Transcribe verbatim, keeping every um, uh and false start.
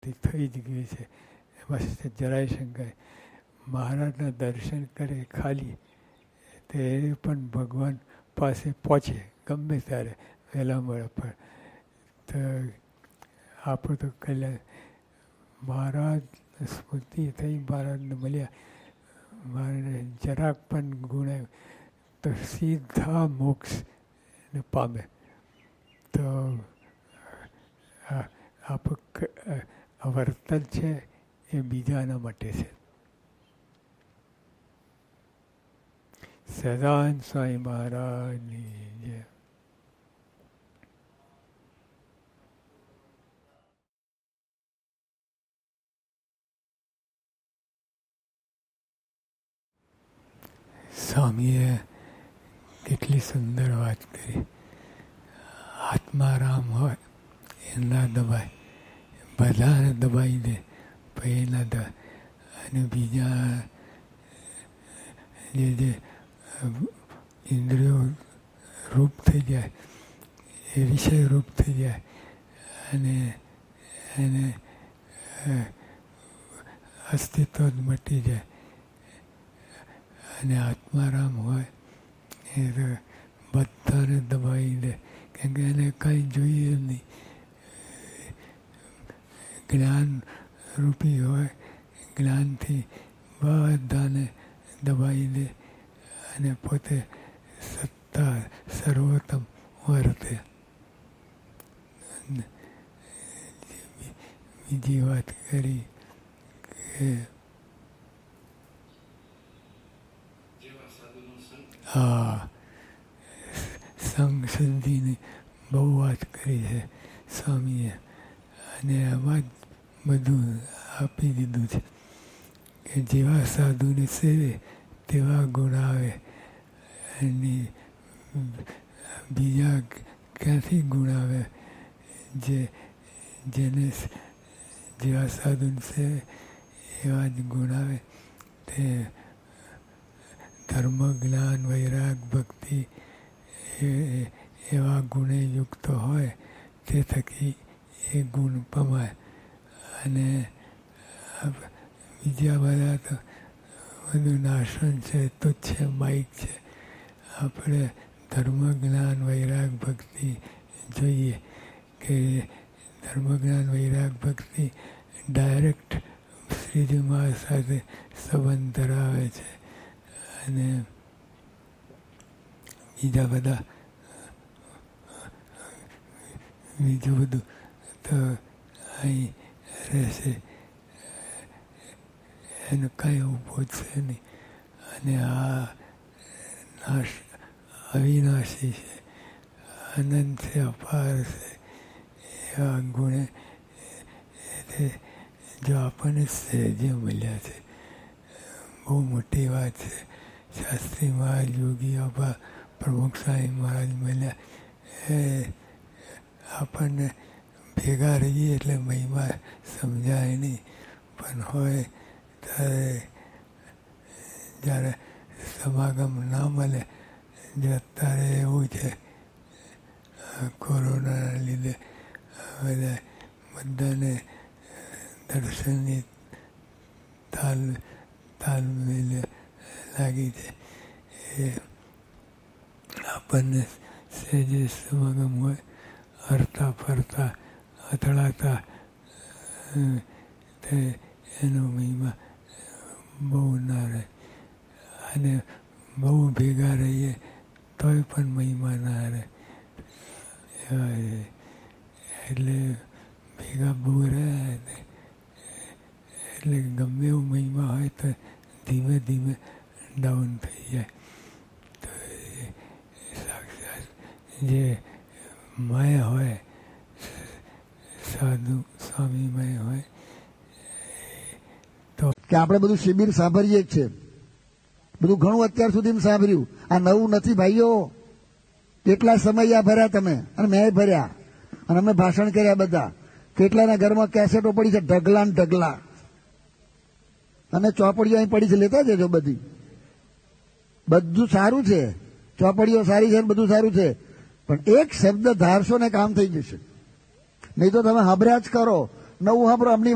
થઈ જ ગયું છે, એમાં જરાય શંકા. મહારાજના દર્શન કરે ખાલી તો એ પણ ભગવાન પાસે પહોંચે ગમે ત્યારે વહેલા મળે. પણ તો આપણું તો કલ્યાણ. મહારાજ સ્મૃતિ થઈ, મહારાજને મળ્યા, મહારાજને જરાક પણ ગુણાય તો સીધા મોક્ષને પામે. તો આપણું વર્તન છે એ બીજાના માટે છે. સદાનંદ સ્વામી મહારાજની જય. સ્વામીએ કેટલી સુંદર વાત કરી. આત્મારામ હોય એ ના દબાય, બધાને દબાઈ દે પછી ના દબાય. અને બીજા જે જે ઇન્દ્રિયો રૂપ થઈ જાય એ વિષય રૂપ થઈ જાય અને એને અસ્તિત્વ જ મટી જાય. અને આત્મારામ હોય એ તો બધાને દબાવી દે, કેમ કે એને કંઈ જોઈએ નહીં. જ્ઞાન રૂપી હોય, જ્ઞાનથી બધાને દબાવી દે અને પોતે સત્તા સર્વોત્તમ વર્તે. બીજી વાત કરી કે હા, સંઘ શુદ્ધિની બહુ વાત કરી છે સ્વામીએ, અને આમાં જ બધું આપી દીધું છે કે જેવા સાધુને સેવે તેવા ગુણ આવે. અને બીજા ક્યાંથી ગુણ આવે? જે જેને જેવા સાધુને સેવે એવા જ ગુણ આવે. તે ધર્મ, જ્ઞાન, વૈરાગ, ભક્તિ એવા ગુણે યુક્ત હોય તે થકી એ ગુણ પમાય. અને બીજા બધા તો બધું નાશન છે, તુચ્છ છે, માઇક છે. આપણે ધર્મ, જ્ઞાન, વૈરાગ, ભક્તિ જોઈએ કે ધર્મ, જ્ઞાન, વૈરાગ, ભક્તિ ડાયરેક્ટ શ્રીજી મહારાજ સાથે સંબંધ ધરાવે છે. અને બીજા બધા બીજું બધું તો અહીં રહેશે, એનો કાંઈ ઊભો છે નહીં. અને આ નાશ અવિનાશી છે, અનંત છે, અપાર છે. એવા ગુણે જો આપણને સહેજે મળ્યા છે, બહુ મોટી વાત છે. શાસ્ત્રી મહારાજ, યોગી બાબા, પ્રમુખ સ્વામી મહારાજ મળ્યા. એ આપણને ભેગા રહીએ એટલે મહિમા સમજાય નહીં, પણ હોય ત્યારે જ્યારે સમાગમ ના મળે. જો અત્યારે એવું છે કોરોનાના લીધે બધા બધાને દર્શનની તાલ તાલમેલ લાગી છે. એ આપણને સહેજે સમાગમ હોય, હરતા ફરતા અથડાતા તે એનો મહિમા બહુ ના રહે. અને બહુ ભેગા રહીએ તોય પણ મહિમા ના રહે. એટલે ભેગા બહુ રહ્યા એટલે ગમે એવો મહિમા હોય તો ધીમે ધીમે ડાઉન થઈ જાય. તો એ સાક્ષાત જે મય હોય, સાધુ સ્વામીમય હોય. તો કે આપણે બધું શિબિર સાંભળીએ જ છે, બધું ઘણું અત્યાર સુધી સાંભળ્યું. આ નવું નથી ભાઈઓ. કેટલા સમય આ ભર્યા તમે, અને મેં ભર્યા, અને અમે ભાષણ કર્યા બધા. કેટલાના ઘરમાં કેસેટો પડી છે, ઢગલા ને ઢગલા. અને ચોપડીઓ અહીં પડી છે, લેતા જજો બધી. બધું સારું છે, ચોપડીઓ સારી છે, બધું સારું છે, પણ એક શબ્દ ધારશો ને કામ થઈ જશે. નહીં તો તમે હબર્યા જ કરો, નવું હબરો.